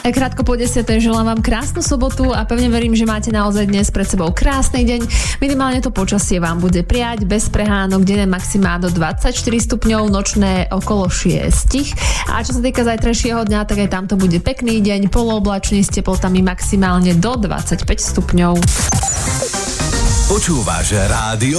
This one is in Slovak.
Krátko po 10. želám vám krásnu sobotu a pevne verím, že máte naozaj dnes pred sebou krásny deň. Minimálne to počasie vám bude prijať bez prehánok, denné maximá do 24 stupňov, nočné okolo 6. A čo sa týka zajtrajšieho dňa, tak aj tam to bude pekný deň, polooblačný s teplotami maximálne do 25 stupňov. Počúvaš rádio